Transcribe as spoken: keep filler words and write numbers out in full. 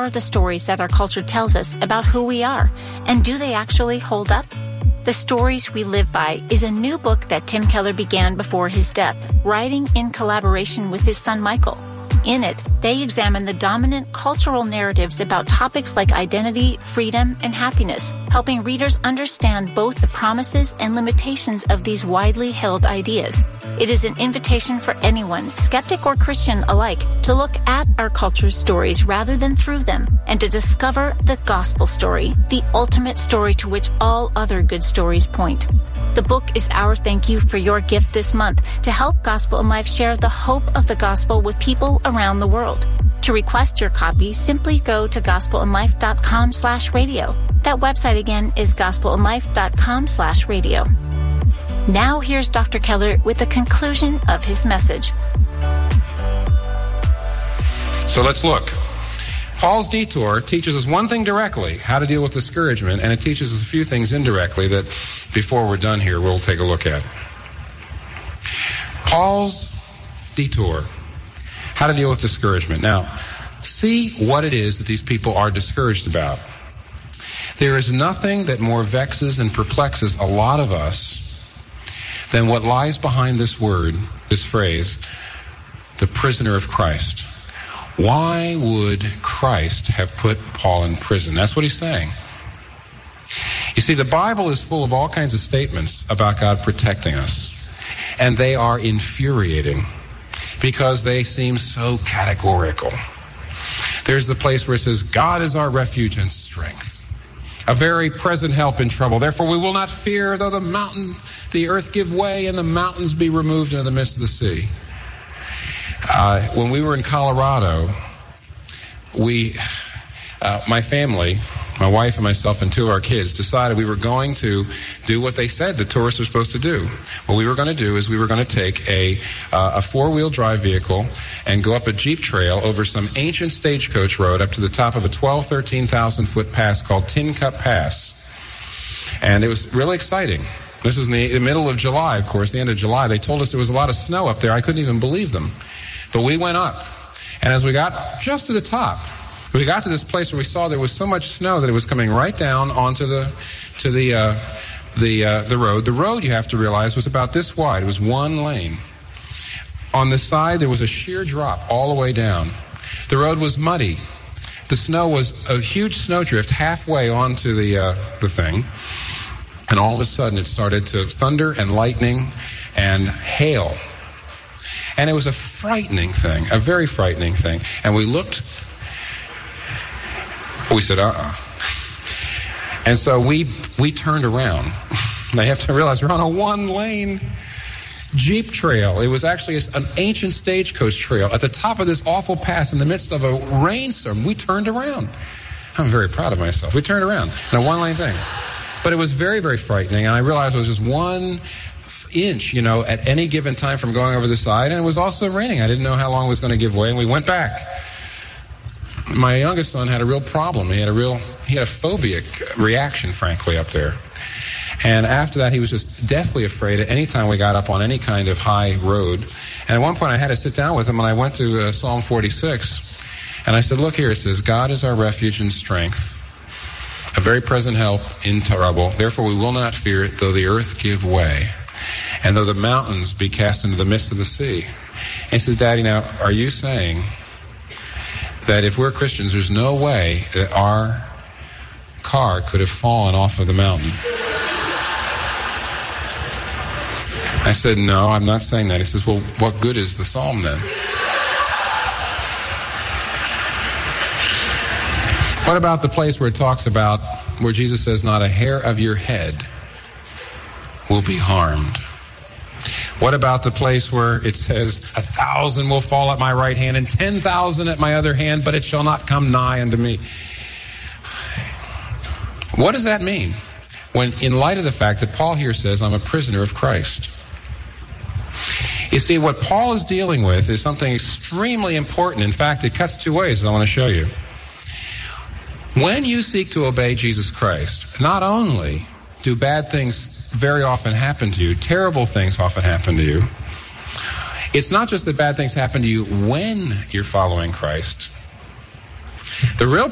are the stories that our culture tells us about who we are, and do they actually hold up? The Stories We Live By is a new book that Tim Keller began before his death, writing in collaboration with his son Michael. In it, they examine the dominant cultural narratives about topics like identity, freedom, and happiness, helping readers understand both the promises and limitations of these widely held ideas. It is an invitation for anyone, skeptic or Christian alike, to look at our culture's stories rather than through them, and to discover the gospel story, the ultimate story to which all other good stories point. The book is our thank you for your gift this month to help Gospel in Life share the hope of the gospel with people around the world. To request your copy, simply go to gospelinlife.com slash radio. That website again is gospelinlife.com slash radio. Now here's Doctor Keller with the conclusion of his message. So let's look. Paul's detour teaches us one thing directly, how to deal with discouragement, and it teaches us a few things indirectly that before we're done here, we'll take a look at. Paul's detour, how to deal with discouragement. Now, see what it is that these people are discouraged about. There is nothing that more vexes and perplexes a lot of us than what lies behind this word, this phrase, the prisoner of Christ. Why would Christ have put Paul in prison? That's what he's saying. You see, the Bible is full of all kinds of statements about God protecting us, and they are infuriating because they seem so categorical. There's the place where it says, God is our refuge and strength, a very present help in trouble. Therefore we will not fear, though the mountain, the earth give way and the mountains be removed into the midst of the sea. Uh, when we were in Colorado, we, uh, my family, my wife and myself and two of our kids decided we were going to do what they said the tourists are supposed to do. What we were going to do is we were going to take a, uh, a four-wheel drive vehicle and go up a Jeep trail over some ancient stagecoach road up to the top of a twelve, thirteen thousand foot pass called Tin Cup Pass. And it was really exciting. This was in the, the middle of July, of course, the end of July. They told us there was a lot of snow up there. I couldn't even believe them. But we went up, and as we got just to the top, we got to this place where we saw there was so much snow that it was coming right down onto the to the uh, the uh, the road. The road, you have to realize, was about this wide. It was one lane. On the side, there was a sheer drop all the way down. The road was muddy. The snow was a huge snowdrift halfway onto the uh, the thing, and all of a sudden it started to thunder and lightning and hail. And it was a frightening thing, a very frightening thing. And we looked, we said, uh-uh. And so we we turned around. Now you have to realize we're on a one-lane Jeep trail. It was actually an ancient stagecoach trail at the top of this awful pass in the midst of a rainstorm. We turned around. I'm very proud of myself. We turned around in a one-lane thing. But it was very, very frightening, and I realized it was just one inch, you know, at any given time from going over the side, and it was also raining. I didn't know how long it was going to give way, and we went back. My youngest son had a real problem. He had a real, he had a phobic reaction, frankly, up there. And after that, he was just deathly afraid at any time we got up on any kind of high road. And at one point, I had to sit down with him, and I went to uh, Psalm forty-six, and I said, look here, it says, God is our refuge and strength, a very present help in trouble. Therefore we will not fear, though the earth give way, and though the mountains be cast into the midst of the sea. And he says, Daddy, now, are you saying that if we're Christians, there's no way that our car could have fallen off of the mountain? I said, no, I'm not saying that. He says, well, what good is the psalm then? What about the place where it talks about, where Jesus says, not a hair of your head will be harmed? What about the place where it says, a thousand will fall at my right hand and ten thousand at my other hand, but it shall not come nigh unto me? What does that mean? When, in light of the fact that Paul here says, I'm a prisoner of Christ. You see, what Paul is dealing with is something extremely important. In fact, it cuts two ways, as I want to show you. When you seek to obey Jesus Christ, not only do bad things very often happen to you, terrible things often happen to you. It's not just that bad things happen to you when you're following Christ. The real